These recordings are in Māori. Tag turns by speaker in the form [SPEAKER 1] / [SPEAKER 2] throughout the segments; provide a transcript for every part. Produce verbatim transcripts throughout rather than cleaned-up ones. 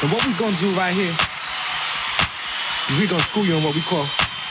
[SPEAKER 1] And what we gonna do right here is we gonna school you on what we call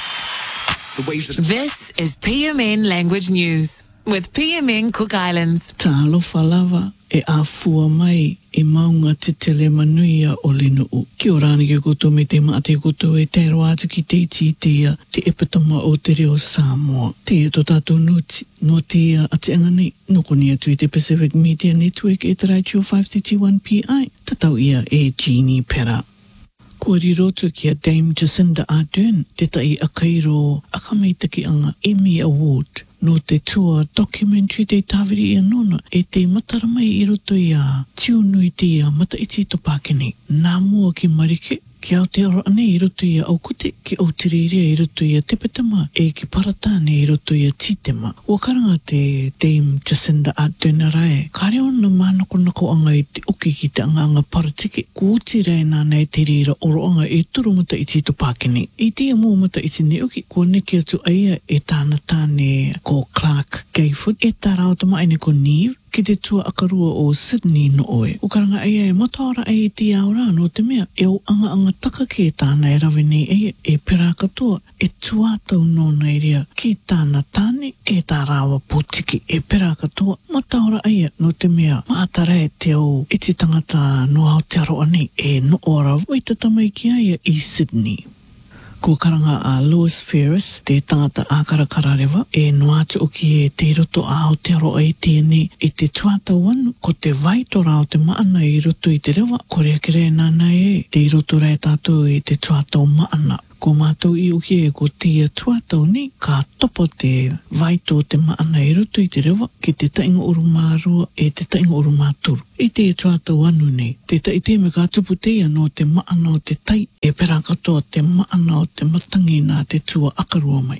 [SPEAKER 1] the ways of the...
[SPEAKER 2] This is P M N Language News with P M N Cook Islands.
[SPEAKER 3] Tā alofa lava e āfua mai e maunga te tele manuia o linu u. Ki o rāni ke koutou me te maa te koutou e te roata ki te iti te ia te epatama o te reo Samoa. Te e to tātou nuti no te ia a te angani noko ni atu i te Pacific Media Network e te Radio five thirty-one P I. Tatau ia e Jeannie Pera. Kua riroto ki a Dame Jacinda Ardern te tai a kairo a kamaitaki anga Emmy Award. No te tua documentary te tāwiri i anona e te mataramai i roto i a tiunui te a mata iti to Pākene. Nā mua ki marike ki Aotearoa ane i roto i a Aukute ki Aotearoa i roto i a Tepetama e ki Paratane i roto i a Titema. Ua karanga te Dame Jacinda Ardern rai. Ka reo na mānako nako anga i te uki ki te anga anga paratike. Ku uti rai nāna e te rira oro anga e turu mata iti to Pākene. I te mua mata iti ne uki kua neke atu aia e tāna tāne ko Clark Gayford e tā rao tama aine ko Neve ki te tua akarua o Sydney no oe. O karanga aia e mataora ai e te aura no te mea e o anga anga taka ki e tāna e rawe nei aia e pera katoa e tuatau no nei rea ki tāna tāne e tā rawa pūtiki e pera katoa mataora aia no te mea maatara e te au e te tangata no Aotearoa nei e no ora waitatama ki aia i Sydney. Ko karanga a Lewis Ferris, te tangata ākarakara rewa, e no atu o ki e te roto a Aotearoa i tēne i te tuatau anu, ko te vaitora o te maana i roto i te rewa, ko rea kere nāna e, te roto rai tātou i te tuatau maana. Ko mātou i uki e ko tia tuatau ni, ka topo te vaito te maana i roto i te rewa, ki te tainga urumārua e te tainga urumāturu. I te tuatau anu nei, te tai te me ka tupu teia no te maana o te tai, e pera katoa te maana o te matangi nā te tua akarua mai.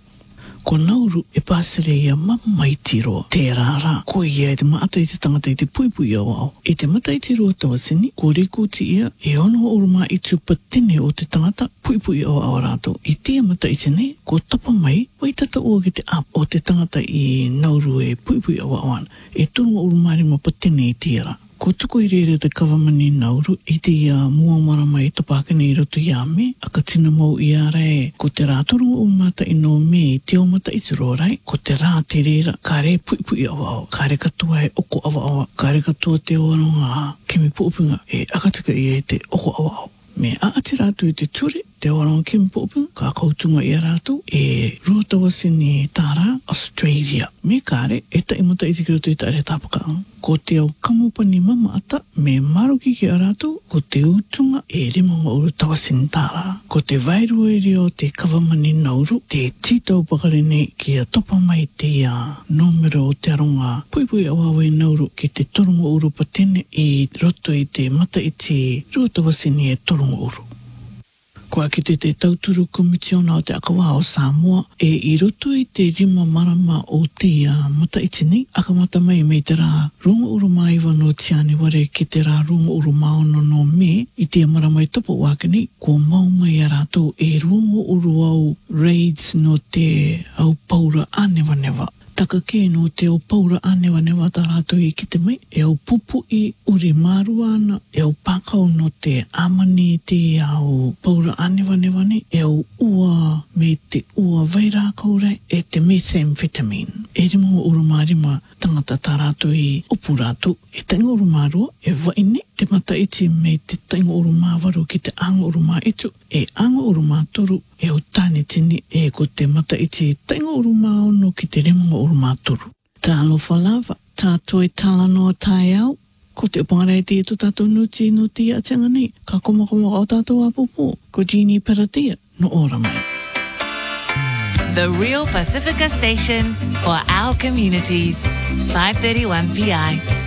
[SPEAKER 3] Ko Nauru e pāsere ia mamaiti roa. Te rāra, ko ia e te maata i te tangata i te puipui au au. E te mataiti roa tawasini, ko rikuti ia e ono uruma i tu patene o te tangata puipui au au rātou. I tia mataiti nei, ko tapa mai, waitata ua ki te ap o te tangata i Nauru e puipui au au an. E tunu urumari ma patene i tia rā. Ko tuku i rere te kawamani Nauru i te ia mua marama i Topākene i roto i a me, a ka tina mau i a rai, ko te rātoru o mata i no me i te o mata i te rorai, ko te rā te rera, ka re pui pui awa awa, ka re katua e oko awa awa, ka re katua te oronga kimi puupinga e akatika i e te oko awa awa. Me a ati rātu i te ture, te oronga kimi puupinga, ka kautunga i a rātu, e ruatawasini tāra, Australia. Me kāre, e ta imata i te kiroto i ta are tāpakaanga. Ko te au kamupani mama ata, me maruki ki a rātu, ko te utunga e remonga uru tawasini tāra. Ko te vairu e reo te kawamani Nauru, te titau pakarene ki a topa mai te ia nomero o te aronga puipui awawe Nauru ki te torunga uru patene i roto i te mata i te ruatawasini e torunga uru. Kua ki te te tauturu komitiona o te akawa o Samoa, e i roto i te rima marama o te ia mata iti nei, akamata mai me te rā runga uru maiwa no tiane ware ki te rā runga uru maono no me, i te marama i topo wake nei, ko maumai a rātou e runga uru au raids no te au paura anewa newa. Taka ke no te au paura anewa newa tā rātou i ki te mai, e au pupu i uri maruana, e au pākau no te amani te au paura anewa newa ne, e au ua me te ua vairākau rai, e te methamphetamine. E rimo urumārima tangata tā rātou i upu rātou, e tainga urumarua, e waine, te mata iti me te tainga urumāwaru ki te anga urumā itu, e anga urumā toru, e o tāne tini e ko te mata iti tainga urumā ono ki te remonga urumā toru. Tā alofa lava, tā toi tala noa tai au, ko te upangara e te eto tātou nuti no te a tianga nei, ka komakoma o tātou apopo, ko Jeannie Paratia, no ora mai.
[SPEAKER 2] The Real Pacifica Station for our communities. five thirty-one P I.